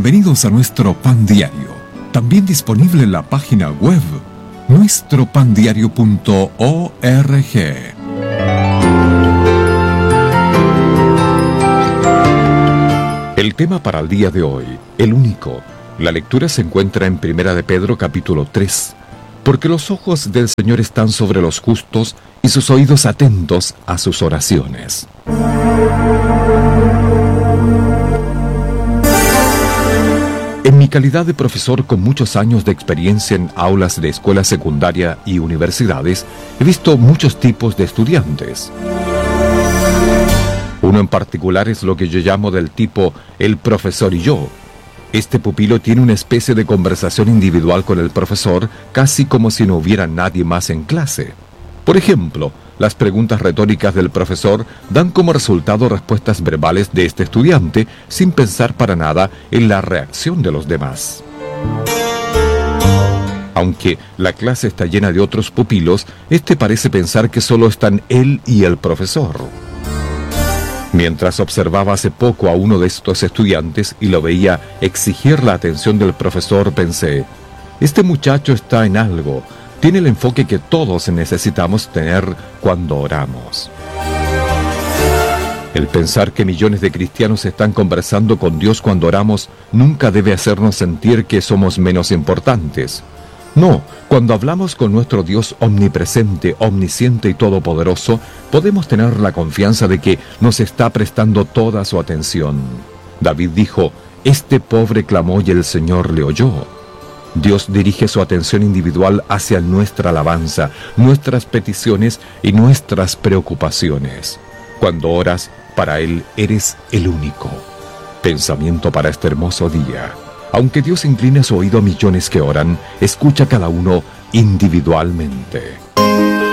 Bienvenidos a nuestro Pan Diario, también disponible en la página web nuestropandiario.org. El tema para el día de hoy, el único. La lectura se encuentra en 1 de Pedro capítulo 3. Porque los ojos del Señor están sobre los justos y sus oídos atentos a sus oraciones. En mi calidad de profesor con muchos años de experiencia en aulas de escuela secundaria y universidades, he visto muchos tipos de estudiantes. Uno en particular es lo que yo llamo del tipo el profesor y yo. Este pupilo tiene una especie de conversación individual con el profesor, casi como si no hubiera nadie más en clase. Por ejemplo, las preguntas retóricas del profesor dan como resultado respuestas verbales de este estudiante, sin pensar para nada en la reacción de los demás. Aunque la clase está llena de otros pupilos, este parece pensar que solo están él y el profesor. Mientras observaba hace poco a uno de estos estudiantes y lo veía exigir la atención del profesor, pensé, este muchacho está en algo, tiene el enfoque que todos necesitamos tener cuando oramos. El pensar que millones de cristianos están conversando con Dios cuando oramos nunca debe hacernos sentir que somos menos importantes. No, cuando hablamos con nuestro Dios omnipresente, omnisciente y todopoderoso, podemos tener la confianza de que nos está prestando toda su atención. David dijo, este pobre clamó y el Señor le oyó. Dios dirige su atención individual hacia nuestra alabanza, nuestras peticiones y nuestras preocupaciones. Cuando oras, para Él eres el único. Pensamiento para este hermoso día. Aunque Dios incline su oído a millones que oran, escucha a cada uno individualmente.